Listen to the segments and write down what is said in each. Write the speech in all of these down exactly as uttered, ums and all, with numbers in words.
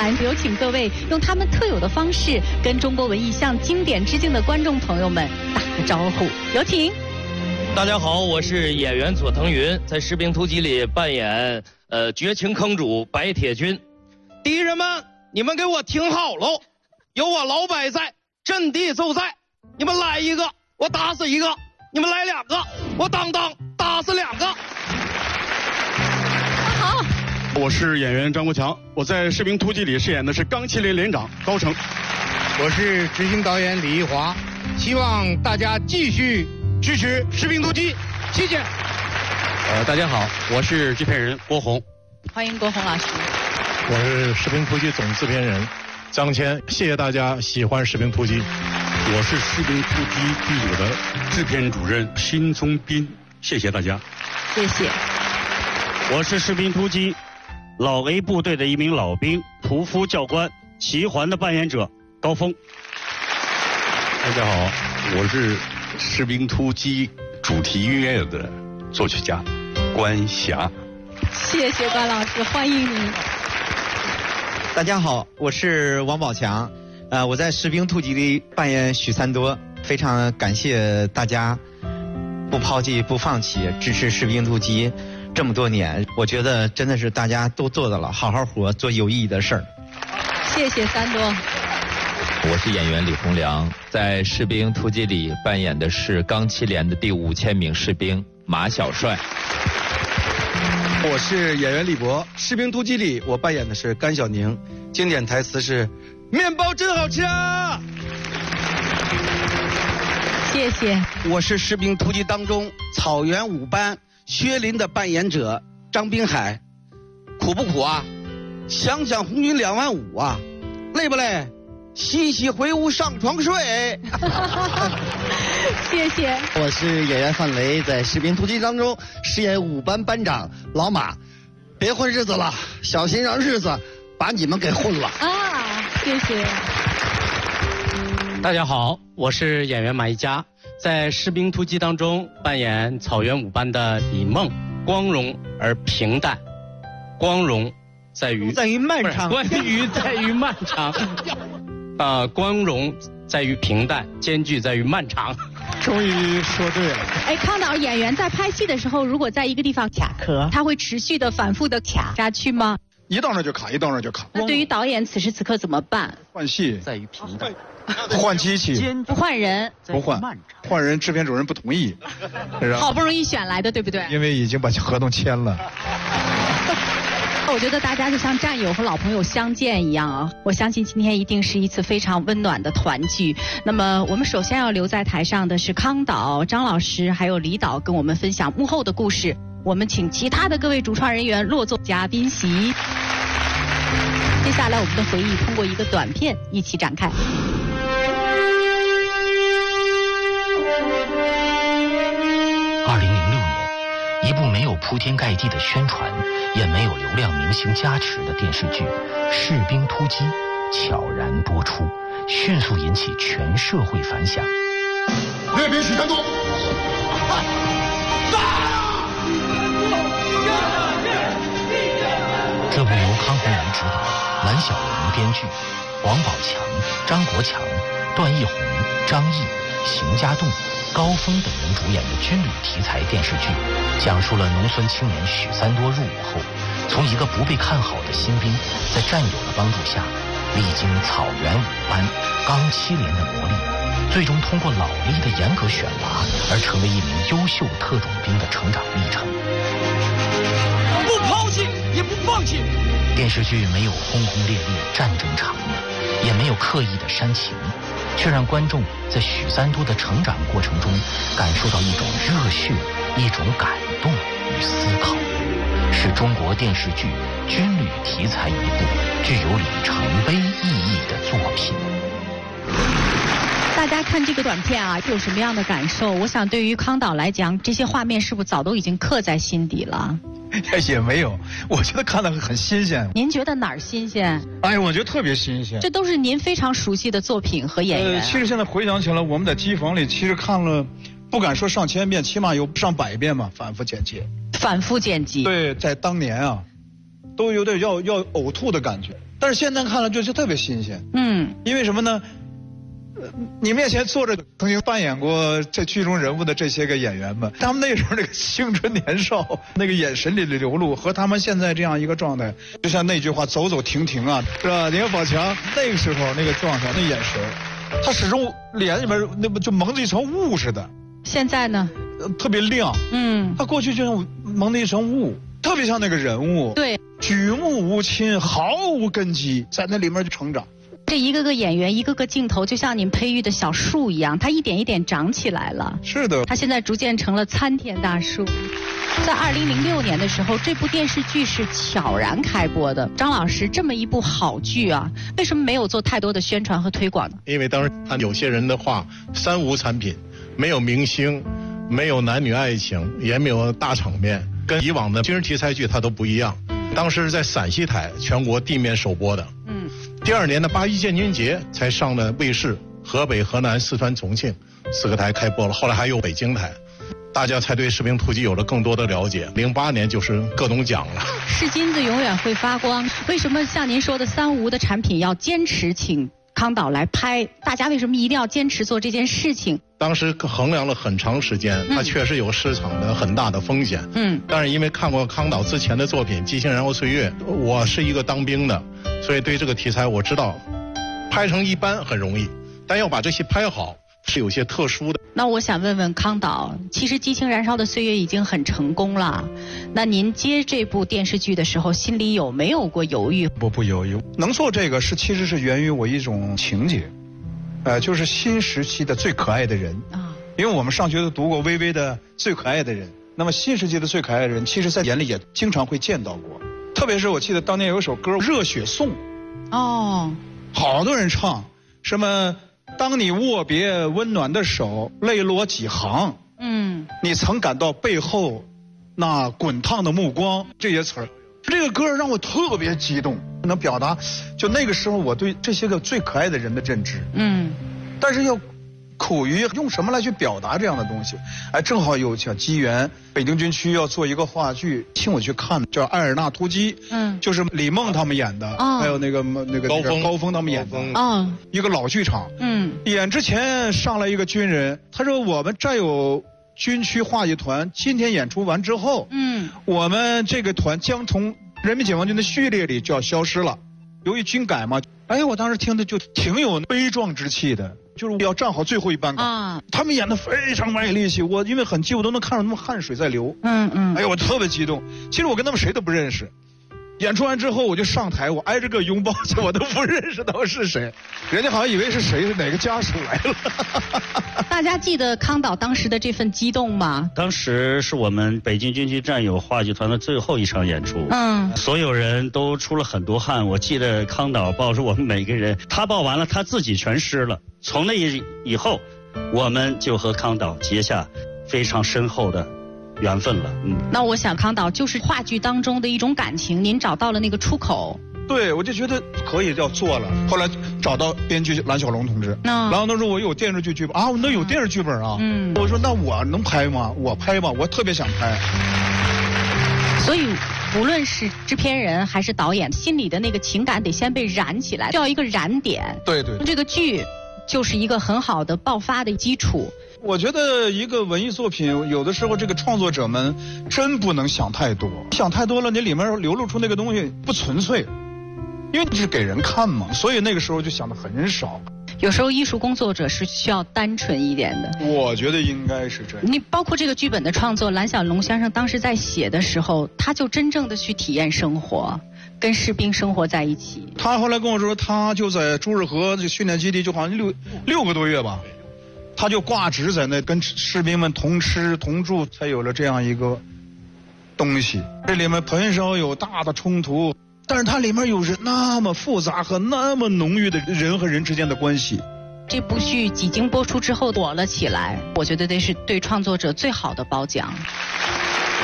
来，有请各位用他们特有的方式，跟中国文艺向经典致敬的观众朋友们打个招呼。有请。 大家好，我是演员佐腾云，在《士兵突击》里扮演呃绝情坑主白铁军。敌人们，你们给我听好喽，有我老百在，阵地就在。你们来一个，我打死一个；你们来两个，我当当打死两个。 好， 我是演员张国强，我在《士兵突击》里饰演的是钢麒麟连长高成。 我是执行导演李一华，希望大家继续支持《士兵突击》，谢谢。 呃，大家好，我是制片人郭宏。 欢迎郭宏老师。 我是《士兵突击》总制片人张谦，谢谢大家喜欢《士兵突击》。 我是《士兵突击》第五的制片主任辛宗斌，谢谢大家。 谢谢。 我是《士兵突击》老 A 部队的一名老兵，屠夫教官齐桓的扮演者高峰。 大家好，我是《士兵突击》主题音乐的作曲家关霞。 谢谢关老师，欢迎您。 大家好，我是王宝强，呃，我在《士兵突击》里扮演许三多，非常感谢大家不抛弃不放弃支持《士兵突击》这么多年，我觉得真的是大家都做到了，好好活，做有意义的事儿。 谢谢三多。 我是演员李洪良，在《士兵突击》里扮演的是钢七连的第五千名士兵马小帅。 我是演员李博，《士兵突击》里我扮演的是甘小宁，经典台词是“面包真好吃啊”。 谢谢。 我是《士兵突击》当中草原五班薛林的扮演者张滨海，苦不苦啊？想想红军两万五啊，累不累？洗洗回屋上床睡。 谢谢。 我是演员范雷，在《士兵突击》当中饰演五班班长老马。别混日子了，小心让日子把你们给混了。 啊，谢谢。 大家好，我是演员马一佳，在《士兵突击》当中扮演草原五班的李梦，光荣而平淡，光荣在于在于漫长， 关于在于漫长。啊、呃，光荣在于平淡，艰巨在于漫长。 终于说对了。 哎，康导，演员在拍戏的时候，如果在一个地方卡壳，他会持续的、反复的卡下去吗？ 一到那就卡，一到那就卡。 那对于导演此时此刻怎么办？ 换戏在于平淡， 换机器， 不换人， 不换，换人，制片主任不同意。 好不容易选来的，对不对？ 因为已经把合同签了。 我觉得大家就像战友和老朋友相见一样啊！我相信今天一定是一次非常温暖的团聚。那么我们首先要留在台上的是康导、张老师还有李导，跟我们分享幕后的故事。我们请其他的各位主创人员落座嘉宾席。接下来我们的回忆通过一个短片一起展开。 二零零六年，一部没有铺天盖地的宣传，也没有流量明星加持的电视剧《士兵突击》悄然播出，迅速引起全社会反响。 列兵许三多， 这部由康洪来执导，蓝小龙编剧，王宝强、张国强、段奕宏、张译、邢家栋、高峰等人主演的军旅题材电视剧，讲述了农村青年许三多入伍后，从一个不被看好的新兵，在战友的帮助下，历经草原五班、钢七连的磨砺，最终通过老力的严格选拔，而成为一名优秀特种兵的成长历程。 不抛弃，也不放弃。 电视剧没有轰轰烈烈战争场面，也没有刻意的煽情，却让观众在许三多的成长过程中感受到一种热血、一种感动与思考，是中国电视剧军旅题材一部具有里程碑意义的作品。 大家看这个短片啊，有什么样的感受？我想对于康导来讲，这些画面是不是早都已经刻在心底了？ 也没有，我觉得看得很新鲜。 您觉得哪儿新鲜？ 哎，我觉得特别新鲜。 这都是您非常熟悉的作品和演员、啊。 呃，其实现在回想起来，我们在机房里其实看了，不敢说上千遍，起码有上百遍吧，反复剪辑。 反复剪辑。 对，在当年啊，都有点要要呕吐的感觉。 但是现在看了就就特别新鲜。 嗯， 因为什么呢？呃，你面前坐着曾经扮演过这剧中人物的这些个演员们，他们那时候那个青春年少，那个眼神里的流露，和他们现在这样一个状态，就像那句话“走走停停”啊，是吧？你看宝强那个时候那个状态，那眼神，他始终脸里面那不就蒙着一层雾似的。 现在呢？ 呃，特别亮。 嗯， 他过去就像蒙着一层雾，特别像那个人物。 对， 举目无亲，毫无根基，在那里面就成长。 这一个个演员，一个个镜头，就像您培育的小树一样，它一点一点长起来了。 是的， 它现在逐渐成了参天大树。在二零零六年的时候，这部电视剧是悄然开播的。张老师，这么一部好剧啊，为什么没有做太多的宣传和推广呢？ 因为当时按有些人的话，三无产品，没有明星，没有男女爱情，也没有大场面，跟以往的军事题材剧它都不一样。当时在陕西台全国地面首播的。嗯。第二年的八一建军节才上了卫视，河北、河南、四川、重庆四个台开播了，后来还有北京台，大家才对士兵突击有了更多的了解。零八年就是各种奖了。 是金子永远会发光。为什么像您说的三无的产品要坚持请康导来拍？大家为什么一定要坚持做这件事情？ 当时衡量了很长时间，它确实有市场的很大的风险。嗯，但是因为看过康导之前的作品《激情燃烧岁月》，我是一个当兵的，所以对这个题材我知道，拍成一般很容易，但要把这戏拍好是有些特殊的。 那我想问问康导，其实《激情燃烧的岁月》已经很成功了，那您接这部电视剧的时候，心里有没有过犹豫？ 不不犹豫，能做这个是其实是源于我一种情节。呃，就是新时期的最可爱的人啊，因为我们上学都读过薇薇的《最可爱的人》，那么新时期的最可爱的人，其实在眼里也经常会见到过。特别是我记得当年有一首歌《热血颂》，哦，好多人唱，什么当你握别温暖的手，泪落几行，嗯，你曾感到背后那滚烫的目光，这些词儿。这个歌让我特别激动，能表达就那个时候我对这些个最可爱的人的认知。嗯，但是要苦于用什么来去表达这样的东西。哎，正好有巧机缘，北京军区要做一个话剧，请我去看，叫《艾尔纳突击》。嗯，就是李梦他们演的，哦、还有那个那个高峰高峰他们演的。哦，一个老剧场。嗯，演之前上来一个军人，他说我们战友军区话剧团今天演出完之后，嗯，我们这个团将从人民解放军的序列里就要消失了。由于军改嘛，哎，我当时听的就挺有悲壮之气的，就是要站好最后一班岗。啊，他们演的非常卖力气，我因为很急，我都能看到他们汗水在流。嗯嗯，哎呦，我特别激动。其实我跟他们谁都不认识。演出完之后，我就上台，我挨着个拥抱去，我都不认识他们是谁，人家好像以为是谁，是哪个家属来了。 大家记得康导当时的这份激动吗？ 当时是我们北京军区战友话剧团的最后一场演出，嗯，所有人都出了很多汗。我记得康导抱着我们每个人，他抱完了，他自己全湿了。从那以后，我们就和康导结下非常深厚的缘分了。嗯， 那我想康导就是话剧当中的一种感情，您找到了那个出口。 对，我就觉得可以要做了。后来找到编剧蓝小龙同志，蓝小龙同志我有电视剧剧本啊，我那有电视剧本啊。嗯，我说那我能拍吗？我拍吧，我特别想拍。 所以无论是制片人还是导演，心里的那个情感得先被燃起来，要一个燃点。 对对， 这个剧就是一个很好的爆发的基础。 我觉得一个文艺作品，有的时候这个创作者们真不能想太多，想太多了，你里面流露出那个东西不纯粹，因为你是给人看嘛，所以那个时候就想的很少。 有时候艺术工作者是需要单纯一点的。 我觉得应该是这样。 你包括这个剧本的创作，蓝小龙先生当时在写的时候，他就真正的去体验生活，跟士兵生活在一起。 他后来跟我说，他就在朱日和这训练基地，就好像六六个多月吧。他就挂职在那，跟士兵们同吃同住，才有了这样一个东西。这里面很少有大的冲突，但是它里面有人那么复杂和那么浓郁的人和人之间的关系。 这部剧几经播出之后火了起来，我觉得这是对创作者最好的褒奖。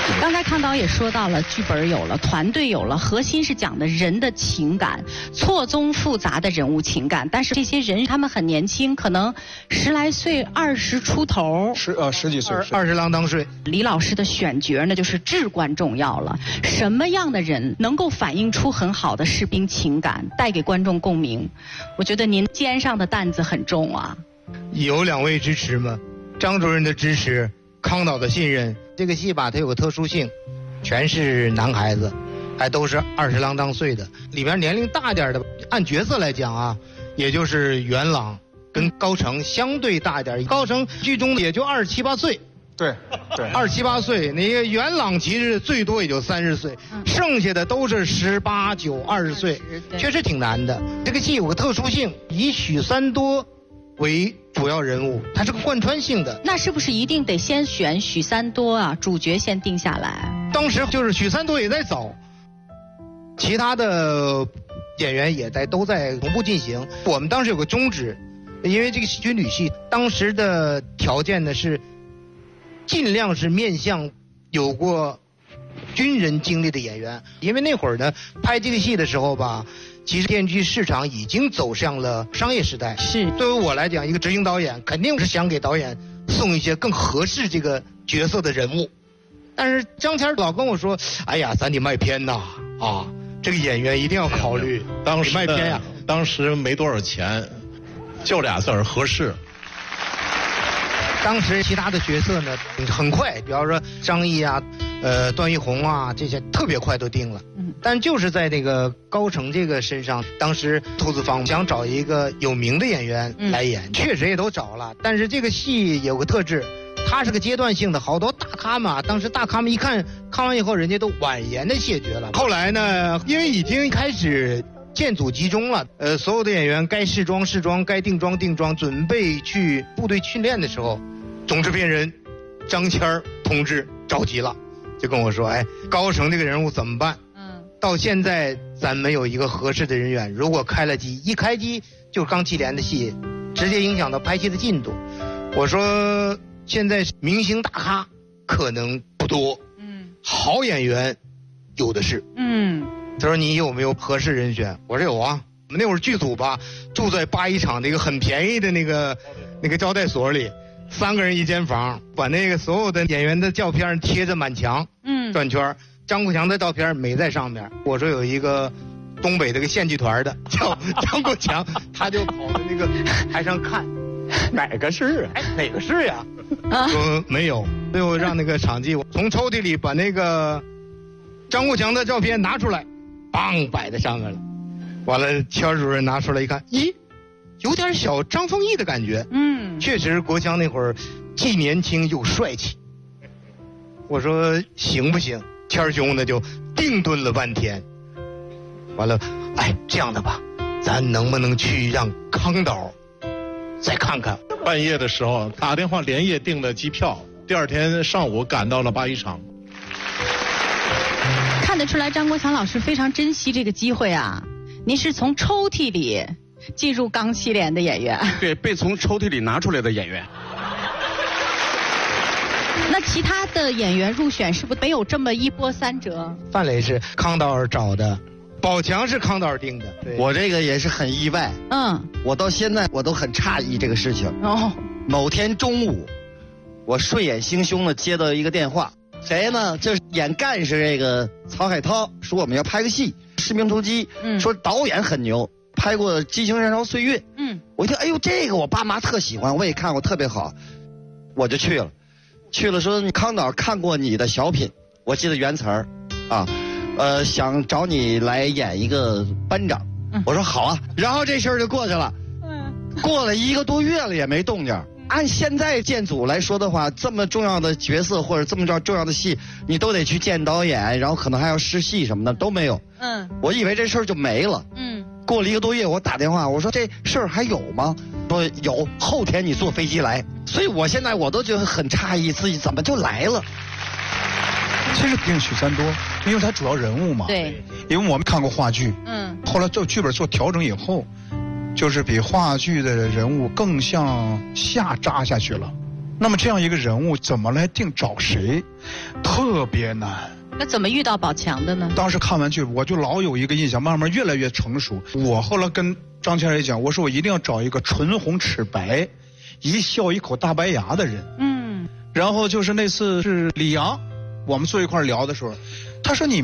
刚才康导也说到了，剧本有了，团队有了，核心是讲的人的情感，错综复杂的人物情感。但是这些人他们很年轻，可能十来岁、二十出头， 十呃十几岁， 二十郎当岁。 李老师的选角呢，就是至关重要了。什么样的人能够反映出很好的士兵情感，带给观众共鸣？我觉得您肩上的担子很重啊。 有两位支持吗？张主任的支持，康导的信任。这个戏吧，它有个特殊性，全是男孩子，还都是二十郎当岁的。里边年龄大点的，按角色来讲啊，也就是元朗跟高成相对大一点。高成剧中也就二十七八岁。 对对， 二十七八岁，那个元朗其实最多也就三十岁，剩下的都是十八九、二十岁，确实挺难的。这个戏有个特殊性，以许三多为主要人物，它是个贯穿性的。 那是不是一定得先选许三多啊？主角先定下来。 当时就是许三多也在找，其他的演员也在都在同步进行。我们当时有个宗旨，因为这个军旅戏当时的条件呢是。尽量是面向有过军人经历的演员，因为那会儿呢拍这个戏的时候吧，其实电视剧市场已经走向了商业时代。 是， 对于我来讲，一个执行导演肯定是想给导演送一些更合适这个角色的人物。但是张谦老跟我说：“哎呀，咱得卖片呐，啊，这个演员一定要考虑。” 当时卖片呀， 当时没多少钱，就俩字儿合适。 当时其他的角色呢，很快，比方说张译啊、呃段奕宏啊这些，特别快都定了。嗯。但就是在那个高成这个身上，当时投资方想找一个有名的演员来演，嗯、确实也都找了。但是这个戏有个特质，它是个阶段性的，好多大咖嘛，当时大咖们一看，看完以后人家都婉言的谢绝了。后来呢，因为已经开始建组集中了，呃，所有的演员该试装试装，该定妆定妆，准备去部队训练的时候。总制片人张谦儿同志着急了，就跟我说：“哎，高成这个人物怎么办？嗯，到现在咱没有一个合适的人员，如果开了机，一开机就是钢七连的戏，直接影响到拍戏的进度。”我说：“现在明星大咖可能不多，嗯，好演员有的是，嗯。”他说：“你有没有合适人选？”我说：“有啊。我们那会儿剧组吧，住在八一厂那个很便宜的那个那个招待所里。”三个人一间房，把那个所有的演员的照片贴着满墙，嗯，转圈。张国强的照片没在上面。我说有一个东北这个县剧团的叫张国强，他就跑到那个台上看，哪个是？哎，哪个是呀？啊，说没有。最后让那个场记从抽屉里把那个张国强的照片拿出来，梆摆在上面了。完了，谦主任拿出来一看，咦？有点小张丰毅的感觉，嗯，确实国强那会儿既年轻又帅气。我说行不行？谦儿兄呢就定顿了半天，完了，哎，这样的吧，咱能不能去让康导再看看？ 半夜的时候打电话连夜订了机票，第二天上午赶到了八一厂。 看得出来，张国强老师非常珍惜这个机会啊！您是从抽屉里进入钢七连的演员， 对，被从抽屉里拿出来的演员。 那其他的演员入选是不是没有这么一波三折？ 范磊是康导尔找的，宝强是康导尔定的。 我这个也是很意外，嗯，我到现在我都很诧异这个事情。哦，某天中午，我睡眼惺忪的接到一个电话，谁呢？就是演干事这个曹海涛，说我们要拍个戏《士兵突击》，嗯，说导演很牛。拍过《激情燃烧岁月》，嗯，我一听，哎呦，这个我爸妈特喜欢，我也看过，特别好，我就去了。去了说，康导看过你的小品，我记得原词儿，啊，呃，想找你来演一个班长。嗯、我说好啊，然后这事儿就过去了。嗯，过了一个多月了也没动静。按现在建组来说的话，这么重要的角色或者这么重重要的戏，你都得去见导演，然后可能还要试戏什么的都没有。嗯，我以为这事儿就没了。嗯。过了一个多月，我打电话，我说这事儿还有吗？说有，后天你坐飞机来。所以我现在我都觉得很诧异，自己怎么就来了？ 其实定许三多，因为他主要人物嘛。 对。 因为我们看过话剧，嗯，后来做剧本做调整以后，就是比话剧的人物更向下扎下去了。 那么这样一个人物怎么来定找谁，特别难。 那怎么遇到宝强的呢？ 当时看完剧，我就老有一个印象，慢慢越来越成熟。我后来跟张千也讲，我说我一定要找一个唇红齿白，一笑一口大白牙的人。嗯。然后就是那次是李阳，我们坐一块聊的时候，他说你